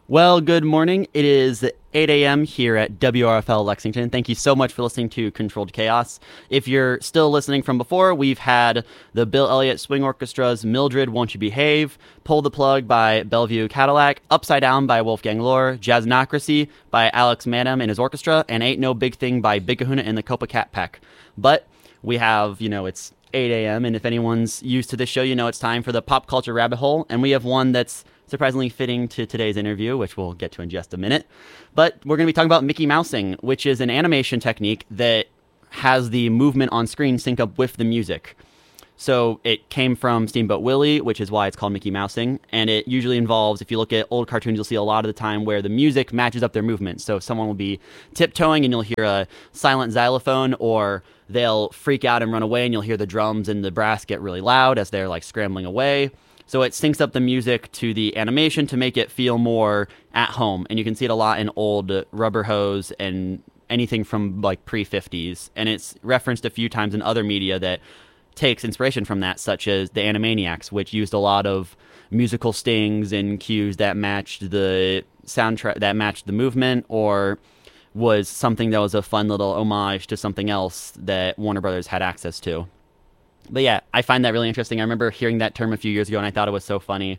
Well, good morning. It is 8 a.m. here at WRFL Lexington. Thank you so much for listening to Controlled Chaos. If you're still listening from before, we've had the Bill Elliott Swing Orchestra's Mildred, Won't You Behave, Pull the Plug by Bellevue Cadillac, Upside Down by Wolfgang Lohr, Jazznocracy by Alex Madam and his orchestra, and Ain't No Big Thing by Big Kahuna and the Copa Cat Pack. But we have, it's 8 a.m., and if anyone's used to this show, it's time for the pop culture rabbit hole, and we have one that's surprisingly fitting to today's interview, which we'll get to in just a minute. But we're going to be talking about Mickey Mousing, which is an animation technique that has the movement on screen sync up with the music. So it came from Steamboat Willie, which is why it's called Mickey Mousing, and it usually involves, if you look at old cartoons, you'll see a lot of the time where the music matches up their movement. So someone will be tiptoeing and you'll hear a silent xylophone, or they'll freak out and run away and you'll hear the drums and the brass get really loud as they're like scrambling away. So it syncs up the music to the animation to make it feel more at home. And you can see it a lot in old Rubber Hose and anything from like pre-50s. And it's referenced a few times in other media that takes inspiration from that, such as the Animaniacs, which used a lot of musical stings and cues that matched the soundtrack, that matched the movement, or was something that was a fun little homage to something else that Warner Brothers had access to. But yeah, I find that really interesting. I remember hearing that term a few years ago, and I thought it was so funny.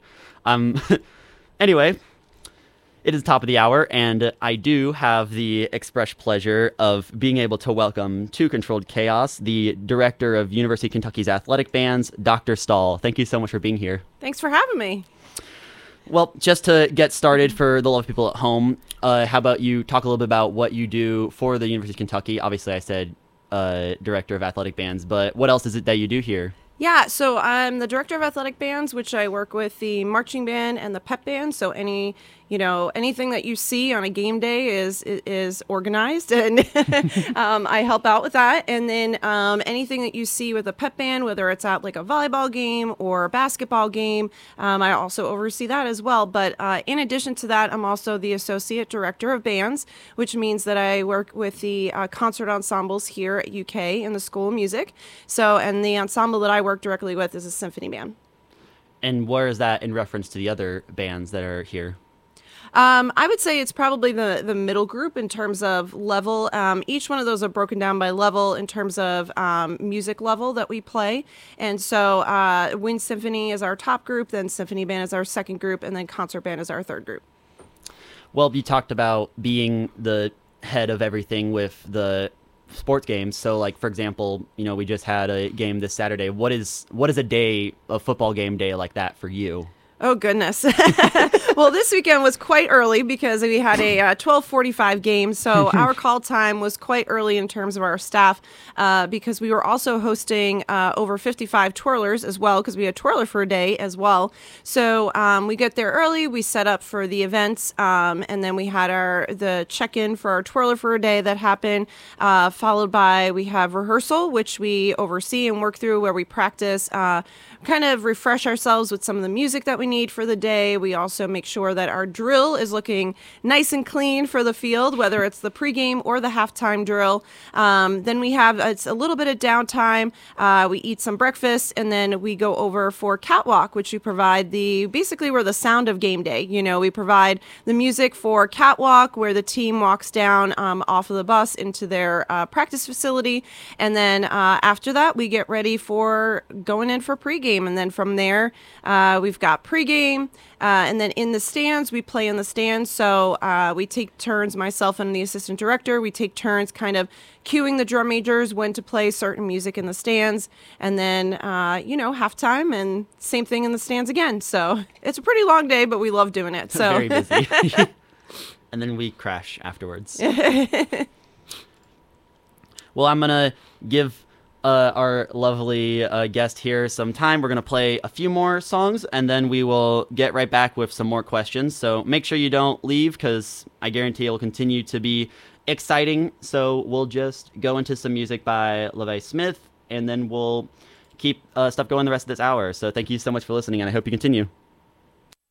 Anyway, it is top of the hour, and I do have the express pleasure of being able to welcome to Controlled Chaos the director of University of Kentucky's athletic bands, Dr. Stahl. Thank you so much for being here. Thanks for having me. Well, just to get started for the love of people at home, how about you talk a little bit about what you do for the University of Kentucky? Obviously, I said director of athletic bands, but what else is it that you do here? Yeah, so I'm the director of athletic bands, which I work with the marching band and the pep band. So anything that you see on a game day is organized, and I help out with that. And then anything that you see with a pep band, whether it's at like a volleyball game or a basketball game, I also oversee that as well. But in addition to that, I'm also the associate director of bands, which means that I work with the concert ensembles here at UK in the School of Music. So, and the ensemble that I work directly with is a symphony band. And where is that in reference to the other bands that are here? I would say it's probably the middle group in terms of level. Each one of those are broken down by level in terms of music level that we play. And so Wind Symphony is our top group, then Symphony Band is our second group, and then Concert Band is our third group. Well, you talked about being the head of everything with the sports games. So, like, for example, we just had a game this Saturday. What is a football game day like that for you? Oh, goodness. Well, this weekend was quite early because we had a 12:45 game. So our call time was quite early in terms of our staff because we were also hosting over 55 twirlers as well, because we had twirler for a day as well. So we get there early. We set up for the events, and then we had the check-in for our twirler for a day that happened, followed by we have rehearsal, which we oversee and work through, where we practice, kind of refresh ourselves with some of the music that we need for the day. We also make sure that our drill is looking nice and clean for the field, whether it's the pregame or the halftime drill. Then we have it's a little bit of downtime. We eat some breakfast, and then we go over for catwalk, which we provide basically we're the sound of game day. We provide the music for catwalk, where the team walks down off of the bus into their practice facility, and then after that we get ready for going in for pregame. And then from there, we've got pregame, and then in the stands, we play in the stands. So we take turns, myself and the assistant director, we take turns kind of cueing the drum majors when to play certain music in the stands. And then, halftime, and same thing in the stands again. So it's a pretty long day, but we love doing it. So very busy. And then we crash afterwards. Well, I'm going to give our lovely guest here some time. We're going to play a few more songs, and then we will get right back with some more questions. So make sure you don't leave, because I guarantee it will continue to be exciting. So we'll just go into some music by Levi Smith, and then we'll keep stuff going the rest of this hour. So thank you so much for listening, and I hope you continue.